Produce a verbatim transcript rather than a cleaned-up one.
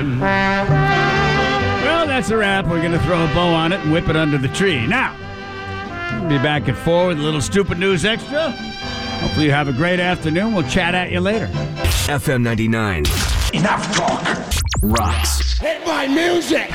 Well, that's a wrap. We're going to throw a bow on it and whip it under the tree. Now, we'll be back at four with a little Stupid News Extra. Hopefully you have a great afternoon. We'll chat at you later. F M ninety-nine. Enough talk. Rocks. Hit my music.